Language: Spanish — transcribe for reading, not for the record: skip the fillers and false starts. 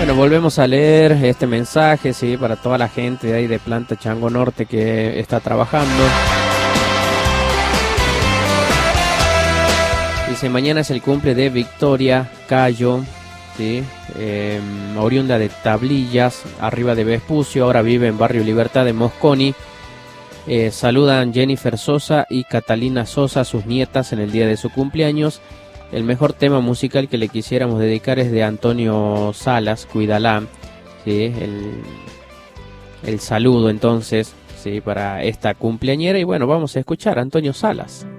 Bueno, volvemos a leer este mensaje, sí, para toda la gente de ahí de Planta Chango Norte que está trabajando. Dice, mañana es el cumple de Victoria Cayo, sí, oriunda de Tablillas, arriba de Vespucio, ahora vive en Barrio Libertad de Mosconi. Saludan Jennifer Sosa y Catalina Sosa, sus nietas, en el día de su cumpleaños. El mejor tema musical que le quisiéramos dedicar es de Antonio Salas, Cuidalá, ¿sí? El saludo entonces, ¿sí? Para esta cumpleañera. Y bueno, vamos a escuchar a Antonio Salas.